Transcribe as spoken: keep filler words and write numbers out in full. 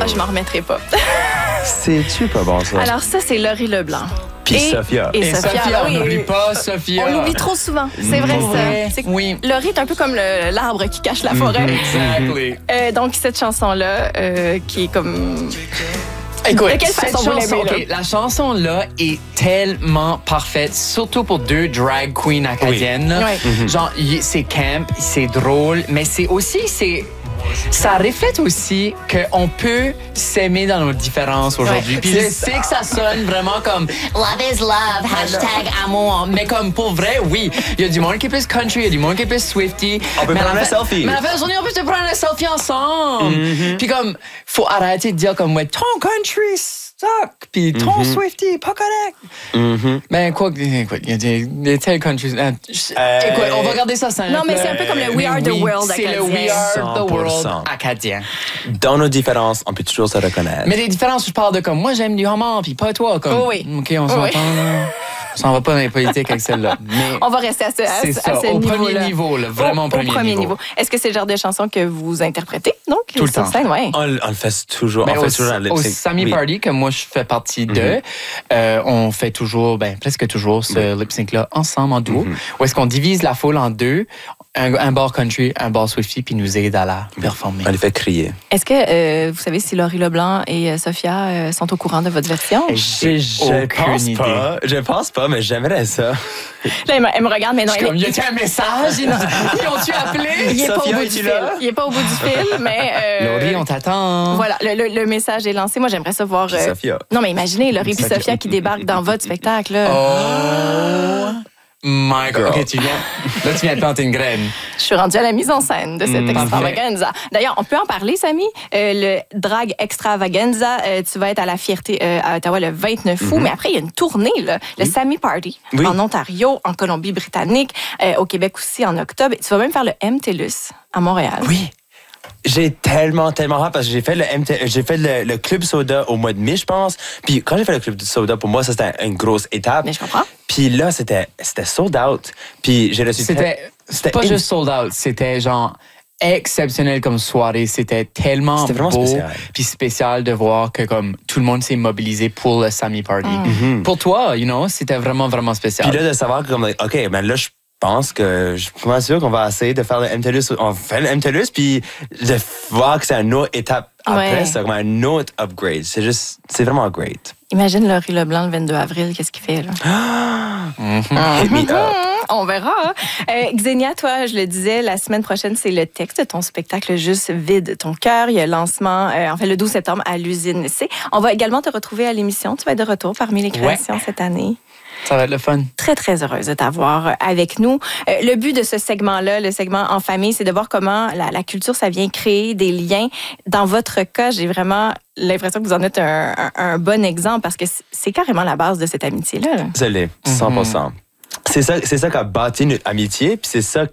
je m'en remettrai pas. C'est-tu pas bon, ça? Alors ça, c'est Laurie Leblanc. Puis et, Sophia. Et, Et Sophia, Sophia, oui, on n'oublie et- pas Sophia. On l'oublie trop souvent, c'est vrai Pour ça. vrai, C'est que oui. Laurie est un peu comme le- l'arbre qui cache la forêt. Exactly. Euh, donc cette chanson-là, euh, qui est comme... Écoute, De quelle cette façon vous chanson, l'aimez, là? ok, la chanson-là est tellement parfaite, surtout pour deux drag queens acadiennes. là. Oui. Genre, y- c'est camp, c'est drôle, mais c'est aussi, c'est... Ça reflète aussi qu'on peut s'aimer dans nos différences aujourd'hui. Ouais. Puis je sais que ça sonne vraiment comme love is love, hashtag amour. Mais comme pour vrai, oui. Il y a du monde qui est plus country, il y a du monde qui est plus Swifty. On peut Mais à prendre la un fin- selfie. Mais à la fin de la journée, on peut se prendre un selfie ensemble. Puis comme, faut arrêter de dire comme, ouais, ton country suck. Puis ton Swifty, pas correct. Mhm. Ben, quoi, écoute, il y a des, des tels countries. euh, je- Euh, écoute, on va regarder ça simple. Non, mais c'est un peu comme le We Mais Are the oui, World C'est le We acadien. Are the cent pour cent. World acadien. Dans nos différences, on peut toujours se reconnaître. Mais les différences, je parle de comme, moi, j'aime du homard, puis pas toi. Comme, Oh oui. OK, on s'entend, Oui. là. On s'en va pas dans les politiques avec celle-là. Mais On va rester à ce, à, c'est ce- ça, à ce au niveau-là. premier niveau, là, vraiment au, au premier au premier niveau. niveau. Est-ce que c'est le genre de chanson que vous interprétez, donc? Tout le sur temps. scène? Ouais. On, on le fait toujours. Ben, on au, fait toujours un lip au sync. Sammy Oui. Party, que moi je fais partie de, euh, on fait toujours, ben, presque toujours ce lip sync-là ensemble en duo, où est-ce qu'on divise la foule en deux, un, un bar country, un bar Swifty, puis nous aide à la performer. On les fait crier. Est-ce que euh, vous savez si Laurie Leblanc et euh, Sophia euh, sont au courant de votre version? J'ai Je aucune pense idée. pas. Je pense pas, mais j'aimerais ça. Là, elle me, elle me regarde, mais non, Je suis elle- comme, y a-t-il un message? Ils, ils ont-tu appelé? il est pas au Sophia, bout du es-tu fil. là? Il est pas au bout du fil, mais... euh, Laurie, on t'attend. Voilà, le, le- le message est lancé. Moi, j'aimerais ça voir... Puis euh, Sophia. Non, mais imaginez, Laurie et Sophia. Sophia qui débarquent dans votre spectacle. Là. Oh my God. OK, tu viens. Là, tu viens de planter une graine. Je suis rendue à la mise en scène de cette Mm, extravaganza. D'ailleurs, on peut en parler, Samy. Euh, le drag extravaganza, euh, tu vas être à la Fierté euh, à Ottawa le vingt-neuf août, mais après, il y a une tournée, là, le Sammy Party, Oui. en Ontario, en Colombie-Britannique, euh, au Québec aussi, en octobre. Tu vas même faire le M T L U S à Montréal. Oui. J'ai tellement, tellement hâte parce que j'ai fait le M T, j'ai fait le, le Club Soda au mois de mai, je pense. Puis quand j'ai fait le Club Soda, pour moi, ça, c'était une grosse étape. Mais je comprends. Puis là, c'était, c'était sold out. Puis j'ai reçu... C'était C'était pas in- juste sold out, c'était genre exceptionnel comme soirée. C'était tellement C'était vraiment beau spécial. puis spécial de voir que comme tout le monde s'est mobilisé pour le Sammy Party. Pour toi, you know, c'était vraiment, vraiment spécial. Puis là, de savoir que, comme, OK, ben là, je pense que je suis pas sûr qu'on va essayer de faire le M T L U S. On fait le M T L U S, puis de voir que c'est une autre étape après, Ouais. c'est comme un autre upgrade. C'est juste, c'est vraiment great. Imagine Laurie Leblanc le vingt-deux avril, qu'est-ce qu'il fait, là? Hit me up. On verra. hein. Euh, Xenia, toi, je le disais, la semaine prochaine, c'est le texte de ton spectacle Juste vide ton cœur. Il y a le lancement, euh, en fait, le douze septembre à l'usine C. On va également te retrouver à l'émission. Tu vas être de retour parmi les créations cette année. Ça va être le fun. Très, très heureuse de t'avoir avec nous. Euh, le but de ce segment-là, le segment en famille, c'est de voir comment la, la culture, ça vient créer des liens. Dans votre cas, j'ai vraiment l'impression que vous en êtes un, un, un bon exemple parce que c'est carrément la base de cette amitié-là. là. Je l'ai, cent pour cent. C'est ça, c'est ça qui a bâti notre amitié, puis c'est ça